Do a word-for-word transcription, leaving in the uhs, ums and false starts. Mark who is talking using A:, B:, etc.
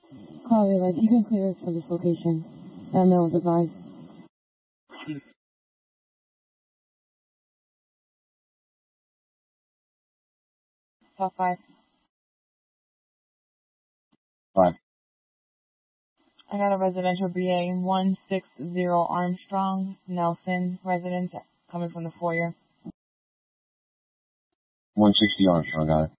A: Copy, like, you can clear us for this location. And then was advised. Top five.
B: Five.
A: I got a residential B A one six zero Armstrong, Nelson, resident, coming from the foyer.
B: one sixty Armstrong, got it.